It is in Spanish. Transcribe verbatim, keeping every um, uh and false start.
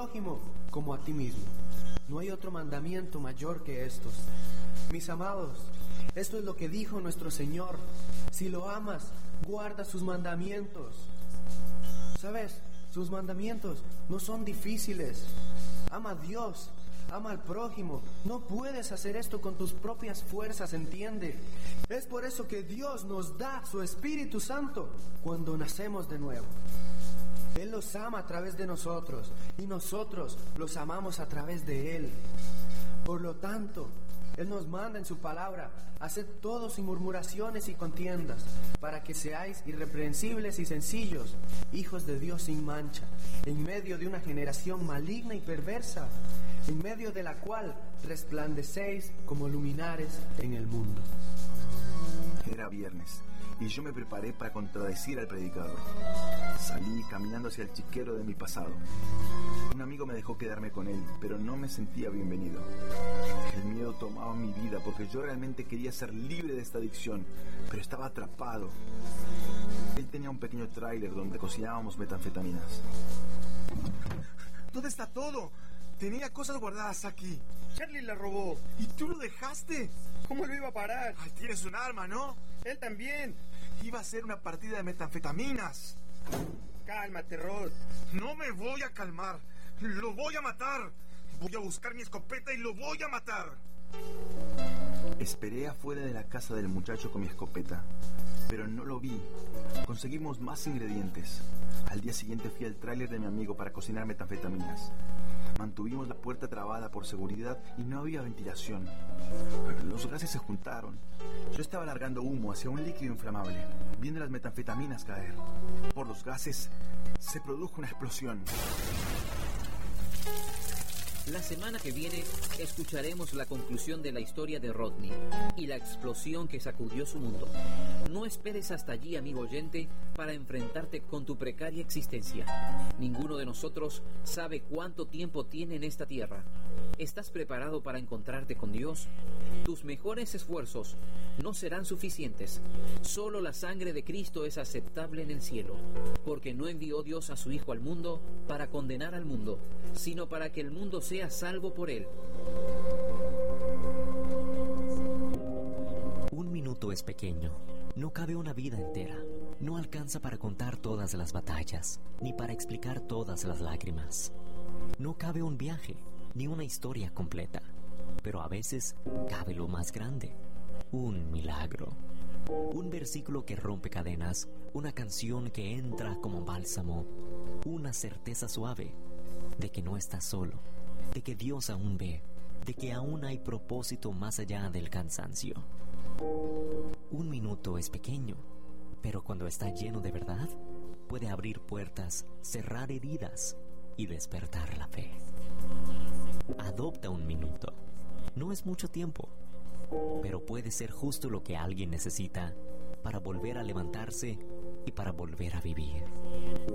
prójimo como a ti mismo. No hay otro mandamiento mayor que estos. Mis amados, esto es lo que dijo nuestro Señor. Si lo amas, guarda sus mandamientos. ¿Sabes? Sus mandamientos no son difíciles. Ama a Dios, ama al prójimo. No puedes hacer esto con tus propias fuerzas, ¿entiende? Es por eso que Dios nos da su Espíritu Santo cuando nacemos de nuevo. Él los ama a través de nosotros y nosotros los amamos a través de Él. Por lo tanto, Él nos manda en su palabra: haced todo sin murmuraciones y contiendas, para que seáis irreprensibles y sencillos, hijos de Dios sin mancha, en medio de una generación maligna y perversa, en medio de la cual resplandecéis como luminares en el mundo. Era viernes y yo me preparé para contradecir al predicador. Salí caminando hacia el chiquero de mi pasado. Un amigo me dejó quedarme con él, pero no me sentía bienvenido. El miedo tomaba mi vida porque yo realmente quería ser libre de esta adicción, pero estaba atrapado. Él tenía un pequeño tráiler donde cocinábamos metanfetaminas. ¿Dónde está todo? Tenía cosas guardadas aquí. Charlie la robó. ¿Y tú lo dejaste? ¿Cómo lo iba a parar? Ay, tienes un arma, ¿no? Él también. Iba a ser una partida de metanfetaminas. Cálmate, Rod. No me voy a calmar. Lo voy a matar. Voy a buscar mi escopeta y lo voy a matar. Esperé afuera de la casa del muchacho con mi escopeta, pero no lo vi. Conseguimos más ingredientes. Al día siguiente fui al tráiler de mi amigo para cocinar metanfetaminas. Mantuvimos la puerta trabada por seguridad y no había ventilación. Los gases se juntaron. Yo estaba largando humo hacia un líquido inflamable, viendo las metanfetaminas caer. Por los gases se produjo una explosión. La semana que viene escucharemos la conclusión de la historia de Rodney y la explosión que sacudió su mundo. No esperes hasta allí, amigo oyente, para enfrentarte con tu precaria existencia. Ninguno de nosotros sabe cuánto tiempo tiene en esta tierra. ¿Estás preparado para encontrarte con Dios? Tus mejores esfuerzos no serán suficientes. Solo la sangre de Cristo es aceptable en el cielo, porque no envió Dios a su Hijo al mundo para condenar al mundo, sino para que el mundo sea salvo por él. Un minuto es pequeño. No cabe una vida entera. No alcanza para contar todas las batallas, ni para explicar todas las lágrimas. No cabe un viaje, ni una historia completa. Pero a veces cabe lo más grande: un milagro. Un versículo que rompe cadenas, una canción que entra como bálsamo, una certeza suave de que no estás solo, de que Dios aún ve, de que aún hay propósito más allá del cansancio. Un minuto es pequeño, pero cuando está lleno de verdad, puede abrir puertas, cerrar heridas y despertar la fe. Adopta un minuto. No es mucho tiempo, pero puede ser justo lo que alguien necesita para volver a levantarse y para volver a vivir.